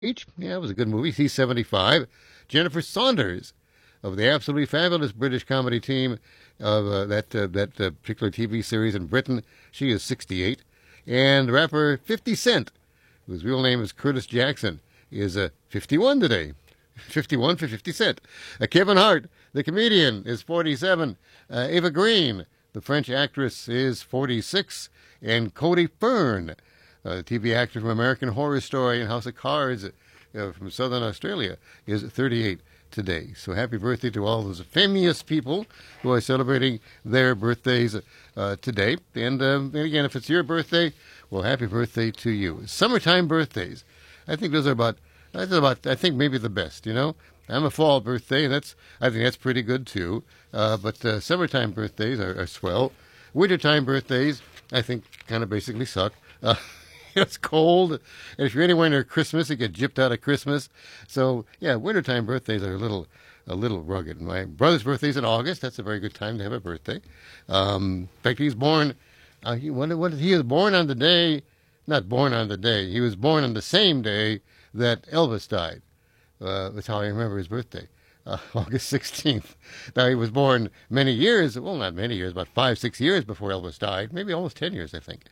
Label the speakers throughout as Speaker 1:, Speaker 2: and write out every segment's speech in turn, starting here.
Speaker 1: Yeah, it was a good movie. He's 75. Jennifer Saunders of the absolutely fabulous British comedy team of that particular TV series in Britain. She is 68. And rapper 50 Cent, whose real name is Curtis Jackson, is 51 today. 51 for 50 Cent. Kevin Hart, the comedian, is 47. Eva Green, the French actress, is 46. And Cody Fern, the TV actor from American Horror Story and House of Cards from Southern Australia, is 38 today. So happy birthday to all those famous people who are celebrating their birthdays today. And again, if it's your birthday, well, happy birthday to you. Summertime birthdays, I think those are about, I think maybe the best, you know. I'm a fall birthday, and I think that's pretty good too. But summertime birthdays are swell. Wintertime birthdays, I think, kind of basically suck. It's cold, and if you're anywhere near Christmas, you get gypped out of Christmas. So, yeah, wintertime birthdays are a little rugged. My brother's birthday's in August. That's a very good time to have a birthday. In fact, he's born. He was born on the day, not born on the day. He was born on the same day that Elvis died. That's how I remember his birthday. August 16th. Now, he was born many years, well, not many years, about 5-6 years before Elvis died, maybe almost 10 years, I think.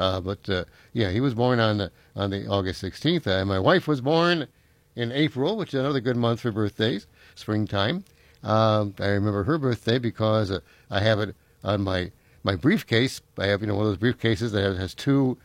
Speaker 1: Yeah, he was born on the August 16th. My wife was born in April, which is another good month for birthdays, springtime. I remember her birthday because I have it on my briefcase. I have, one of those briefcases that has two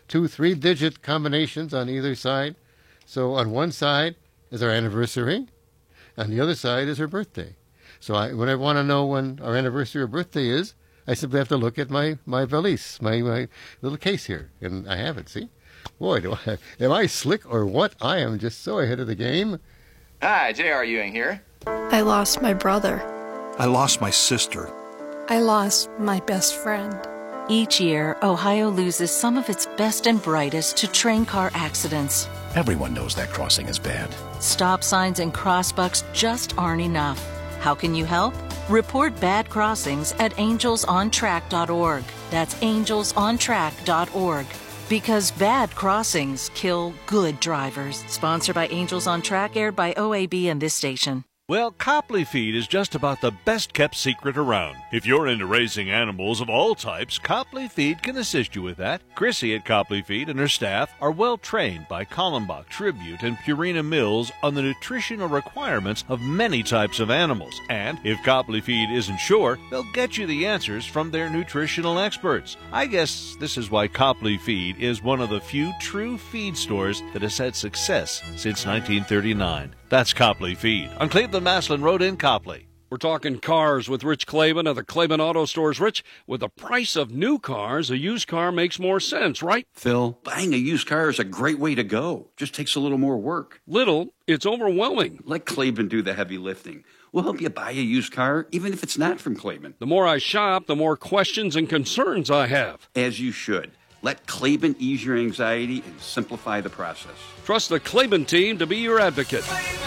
Speaker 1: 3-digit combinations on either side. So on one side is our anniversary. On the other side is her birthday. So when I want to know when our anniversary or birthday is, I simply have to look at my valise, my little case here. And I have it, see? Boy, am I slick or what? I am just so ahead of the game.
Speaker 2: Hi, J.R. Ewing here.
Speaker 3: I lost my brother.
Speaker 4: I lost my sister.
Speaker 3: I lost my best friend.
Speaker 5: Each year, Ohio loses some of its best and brightest to train car accidents.
Speaker 4: Everyone knows that crossing is bad.
Speaker 5: Stop signs and crossbucks just aren't enough. How can you help? Report bad crossings at angelsontrack.org. That's angelsontrack.org. Because bad crossings kill good drivers. Sponsored by Angels on Track, aired by OAB and this station.
Speaker 6: Well, Copley Feed is just about the best-kept secret around. If you're into raising animals of all types, Copley Feed can assist you with that. Chrissy at Copley Feed and her staff are well-trained by Kallenbach, Tribute, and Purina Mills on the nutritional requirements of many types of animals. And if Copley Feed isn't sure, they'll get you the answers from their nutritional experts. I guess this is why Copley Feed is one of the few true feed stores that has had success since 1939. That's Copley Feed on Cleveland-Maslin Road in Copley.
Speaker 7: We're talking cars with Rich Claiborne of the Claiborne Auto Stores. Rich, with the price of new cars, a used car makes more sense, right?
Speaker 8: Phil, buying a used car is a great way to go. Just takes a little more work.
Speaker 7: Little? It's overwhelming.
Speaker 8: Let Claiborne do the heavy lifting. We'll help you buy a used car, even if it's not from Claiborne.
Speaker 7: The more I shop, the more questions and concerns I have.
Speaker 8: As you should. Let Claiborne ease your anxiety and simplify the process.
Speaker 7: Trust the Claiborne team to be your advocate.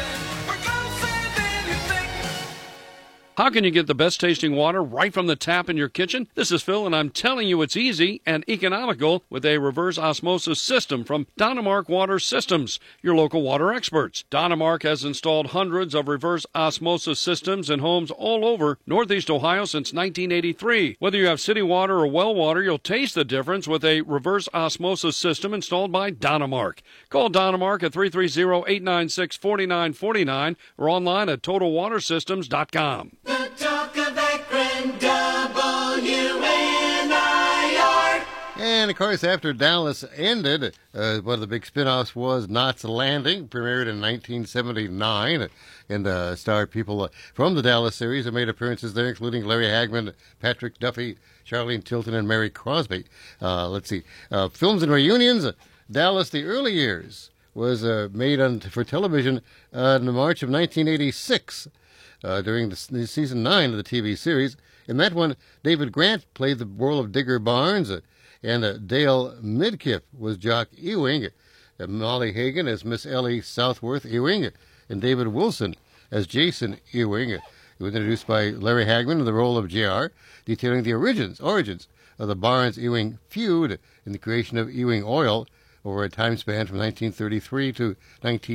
Speaker 7: How can you get the best tasting water right from the tap in your kitchen? This is Phil, and I'm telling you it's easy and economical with a reverse osmosis system from Donemark Water Systems, your local water experts. Donemark has installed hundreds of reverse osmosis systems in homes all over Northeast Ohio since 1983. Whether you have city water or well water, you'll taste the difference with a reverse osmosis system installed by Donemark. Call Donemark at 330-896-4949 or online at TotalWaterSystems.com.
Speaker 9: The talk of Akron, WNIR.
Speaker 1: And, of course, after Dallas ended, one of the big spin-offs was Knots Landing, premiered in 1979, and starred people from the Dallas series who made appearances there, including Larry Hagman, Patrick Duffy, Charlene Tilton, and Mary Crosby. Let's see. Films and reunions. Dallas, the early years, was made for television in March of 1986. During the season 9 of the TV series. In that one, David Grant played the role of Digger Barnes, and Dale Midkiff was Jock Ewing, Molly Hagan as Miss Ellie Southworth Ewing, and David Wilson as Jason Ewing. He was introduced by Larry Hagman in the role of JR, detailing the origins of the Barnes-Ewing feud and the creation of Ewing Oil, over a time span from 1933 to 19